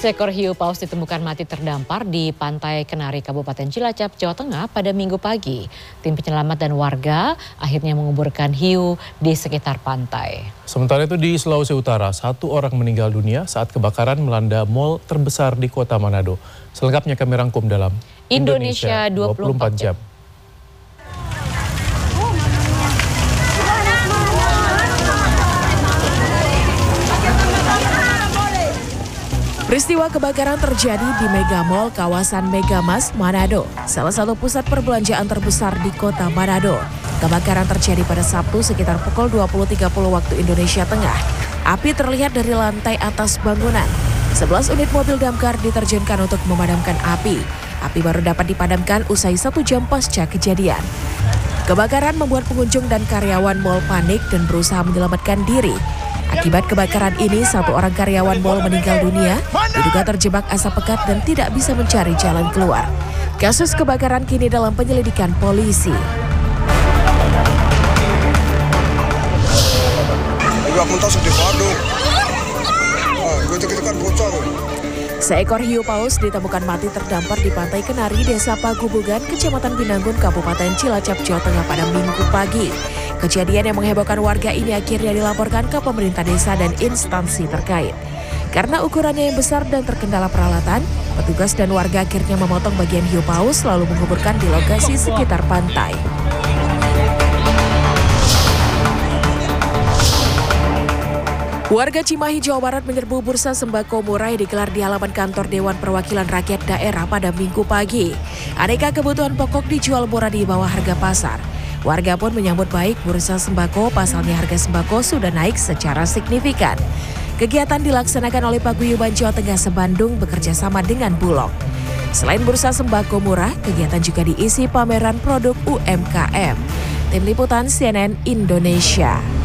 Seekor hiu paus ditemukan mati terdampar di Pantai Kenari, Kabupaten Cilacap, Jawa Tengah pada Minggu pagi. Tim penyelamat dan warga akhirnya menguburkan hiu di sekitar pantai. Sementara itu di Sulawesi Utara, 1 orang meninggal dunia saat kebakaran melanda mal terbesar di kota Manado. Selengkapnya kami rangkum dalam Indonesia 24 jam. Peristiwa kebakaran terjadi di Mega Mall kawasan Megamas, Manado, salah satu pusat perbelanjaan terbesar di kota Manado. Kebakaran terjadi pada Sabtu sekitar pukul 20.30 waktu Indonesia Tengah. Api terlihat dari lantai atas bangunan. 11 unit mobil damkar diterjunkan untuk memadamkan api. Api baru dapat dipadamkan usai 1 jam pasca kejadian. Kebakaran membuat pengunjung dan karyawan mall panik dan berusaha menyelamatkan diri. Akibat kebakaran ini, 1 orang karyawan mal meninggal dunia, diduga terjebak asap pekat dan tidak bisa mencari jalan keluar. Kasus kebakaran kini dalam penyelidikan polisi. Seekor hiu paus ditemukan mati terdampar di Pantai Kenari, Desa Pagubugan, Kecamatan Binanggun, Kabupaten Cilacap, Jawa Tengah pada Minggu pagi. Kejadian yang menghebohkan warga ini akhirnya dilaporkan ke pemerintah desa dan instansi terkait. Karena ukurannya yang besar dan terkendala peralatan, petugas dan warga akhirnya memotong bagian hiu paus lalu menguburkan di lokasi sekitar pantai. Warga Cimahi, Jawa Barat menyerbu bursa sembako murah yang digelar di halaman kantor Dewan Perwakilan Rakyat Daerah pada Minggu pagi. Aneka kebutuhan pokok dijual murah di bawah harga pasar. Warga pun menyambut baik bursa sembako, pasalnya harga sembako sudah naik secara signifikan. Kegiatan dilaksanakan oleh Paguyuban Jawa Tengah Sebandung bekerja sama dengan Bulog. Selain bursa sembako murah, kegiatan juga diisi pameran produk UMKM. Tim Liputan CNN Indonesia.